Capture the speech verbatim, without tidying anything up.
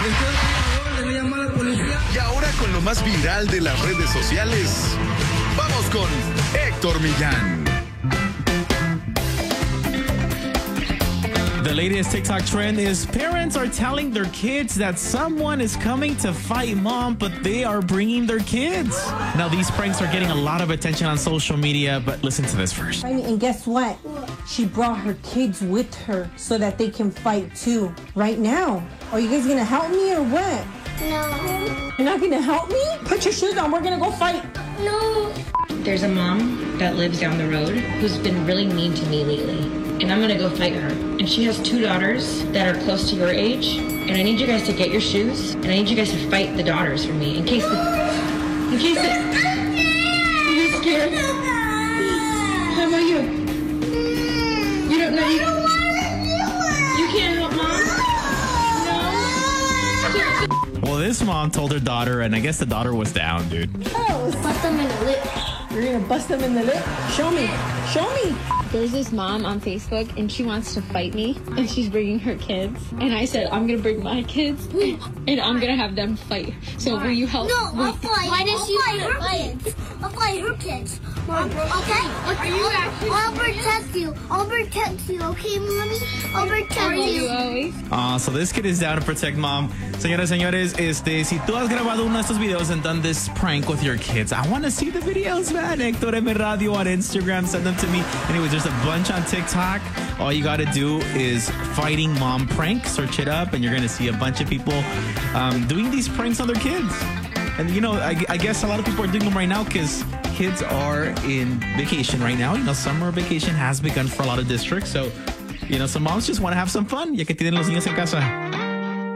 Y ahora con lo más viral de las redes sociales, vamos con Héctor Millán. The latest TikTok trend is parents are telling their kids that someone is coming to fight mom, but they are bringing their kids. Now, these pranks are getting a lot of attention on social media, but listen to this first. And guess what? She brought her kids with her so that they can fight too. Right now. Are you guys gonna help me or what? No. You're not gonna help me? Put your shoes on, we're gonna go fight. No. There's a mom that lives down the road who's been really mean to me lately. And I'm gonna go fight her. And she has two daughters that are close to your age. And I need you guys to get your shoes. And I need you guys to fight the daughters for me. In case the... In case the... You're scared? How about you? You don't know you... You can't help mom? No? Well, this mom told her daughter, and I guess the daughter was down, dude. Oh, Bust them in the lip. you're gonna bust them in the lip? Show me. Show me. There's this mom on Facebook, and she wants to fight me, and she's bringing her kids. And I said, I'm going to bring my kids, and I'm going to have them fight. So will you help? No, I'll fight. Why does she fight her kids? I'll fight her kids. Mom, okay? Are you I'll, actually I'll protect you. I'll protect you, okay, Mommy? I'll protect Are you you. always? Uh, so this kid is down to protect mom. Señoras, señores, este, si tú has grabado uno de estos videos and done this prank with your kids, I want to see the videos, man. Héctor M. Radio on Instagram, send them to me. Anyways, there's a bunch on TikTok. All you got to do is fighting mom prank. Search it up, and you're going to see a bunch of people um, doing these pranks on their kids. And, you know, I, I guess a lot of people are doing them right now because kids are in vacation right now. You know, summer vacation has begun for a lot of districts. So, you know, some moms just want to have some fun. Ya que tienen los niños en casa.